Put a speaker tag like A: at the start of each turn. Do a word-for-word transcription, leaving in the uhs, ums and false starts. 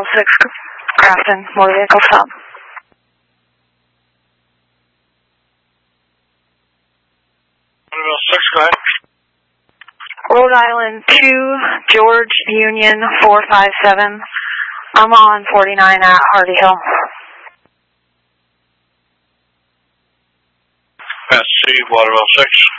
A: six, Grafton, motor vehicle stop.
B: Waterville six, go ahead.
A: Rhode Island two, George Union four five seven. I'm on forty-nine at Hardy Hill.
B: S C, Waterville six.